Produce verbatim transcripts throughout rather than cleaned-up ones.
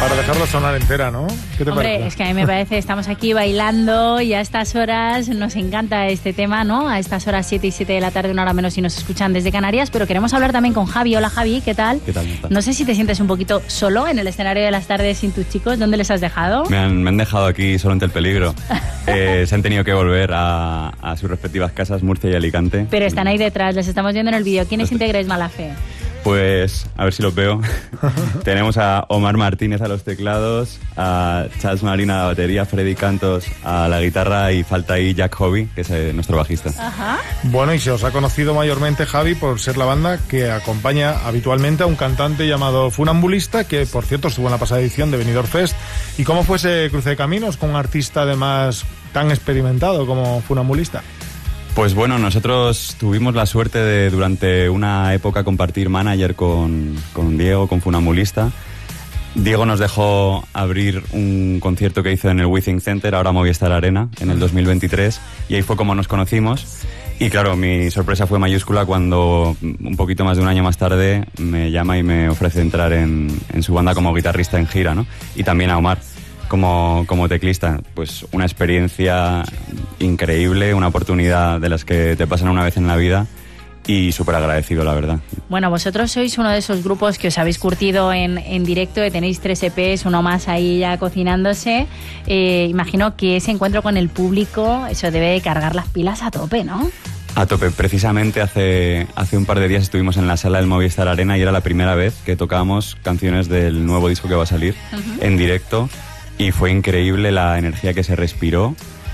Para dejarla sonar entera, ¿no? ¿Qué te Hombre, parece? es que a mí me parece, estamos aquí bailando y a estas horas nos encanta este tema, ¿no? A estas horas siete y siete de la tarde, una hora menos si nos escuchan desde Canarias, pero queremos hablar también con Javi. Hola Javi, ¿qué tal? ¿Qué tal? ¿Qué tal? No sé si te sientes un poquito solo en el escenario de las tardes sin tus chicos. ¿Dónde les has dejado? Me han, me han dejado aquí solo ante el peligro. Eh, se han tenido que volver a, a sus respectivas casas, Murcia y Alicante. Pero están ahí detrás, les estamos viendo en el vídeo. ¿Quiénes integráis Malafe? Pues, a ver si los veo. Tenemos a Omar Martínez a los teclados, a Charles Marina a la batería, Freddy Cantos a la guitarra y falta ahí Jack Hobby, que es eh, nuestro bajista. Ajá. Bueno, y se os ha conocido mayormente, Javi, por ser la banda que acompaña habitualmente a un cantante llamado Funambulista, que por cierto estuvo en la pasada edición de Benidorm Fest. ¿Y cómo fue ese cruce de caminos con un artista además tan experimentado como Funambulista? Pues bueno, nosotros tuvimos la suerte de durante una época compartir manager con, con Diego, con Funambulista. Diego nos dejó abrir un concierto que hizo en el Withing Center, ahora Movistar Arena, en el dos mil veintitrés, y ahí fue como nos conocimos. Y claro, mi sorpresa fue mayúscula cuando un poquito más de un año más tarde me llama y me ofrece entrar en, en su banda como guitarrista en gira, ¿no? Y también a Omar como, como teclista. Pues una experiencia increíble, una oportunidad de las que te pasan una vez en la vida y súper agradecido, la verdad. Bueno, vosotros sois uno de esos grupos que os habéis curtido en, en directo, tenéis tres E Pes, uno más ahí ya cocinándose. Eh, imagino que ese encuentro con el público, eso debe de cargar las pilas a tope, ¿no? A tope. Precisamente hace, hace un par de días estuvimos en la sala del Movistar Arena y era la primera vez que tocábamos canciones del nuevo disco que va a salir uh-huh. en directo y fue increíble la energía que se respiró,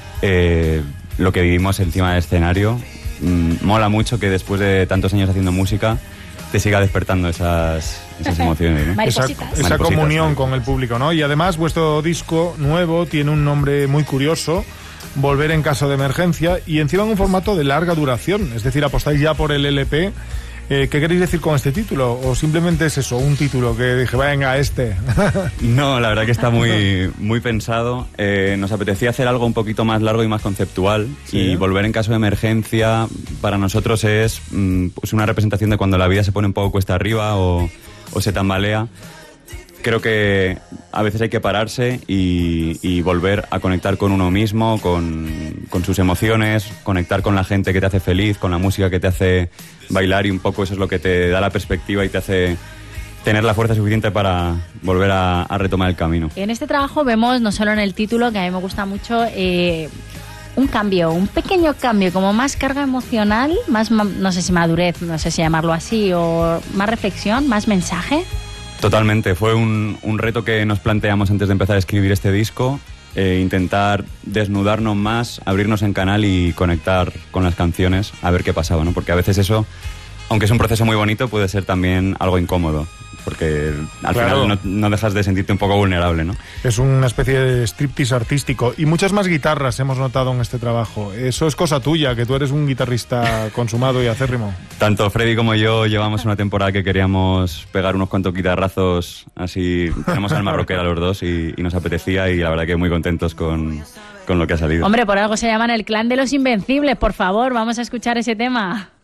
eh, lo que vivimos encima del escenario. Mm, mola mucho que después de tantos años haciendo música te siga despertando esas, esas emociones, ¿no? Esa, esa comunión con el público, ¿no? Y además vuestro disco nuevo tiene un nombre muy curioso, Volver en caso de emergencia, y encima en un formato de larga duración, es decir, apostáis ya por el L P. Eh, ¿Qué queréis decir con este título? ¿O simplemente es eso, un título que dije, venga, este? No, la verdad que está muy, muy pensado. Eh, nos apetecía hacer algo un poquito más largo y más conceptual. Sí, y ¿eh? Volver en caso de emergencia para nosotros es mm, pues una representación de cuando la vida se pone un poco cuesta arriba o, o se tambalea. Creo que a veces hay que pararse y, y volver a conectar con uno mismo, con, con sus emociones, conectar con la gente que te hace feliz, con la música que te hace bailar, y un poco eso es lo que te da la perspectiva y te hace tener la fuerza suficiente para volver a, a retomar el camino. En este trabajo vemos, no solo en el título, que a mí me gusta mucho, eh, un cambio, un pequeño cambio, como más carga emocional, más, no sé si madurez, no sé si llamarlo así, o más reflexión, más mensaje. Totalmente, fue un, un reto que nos planteamos antes de empezar a escribir este disco, eh, intentar desnudarnos más, abrirnos en canal y conectar con las canciones, a ver qué pasaba, ¿no? Porque a veces eso, aunque es un proceso muy bonito, puede ser también algo incómodo, porque al claro. final no, no dejas de sentirte un poco vulnerable, ¿no? Es una especie de striptease artístico, y muchas más guitarras hemos notado en este trabajo. Eso es cosa tuya, que tú eres un guitarrista consumado y acérrimo. Tanto Freddy como yo llevamos una temporada que queríamos pegar unos cuantos guitarrazos, así tenemos alma rockera los dos y, y nos apetecía, y la verdad que muy contentos con, con lo que ha salido. Hombre, por algo se llaman el clan de los invencibles, por favor, vamos a escuchar ese tema.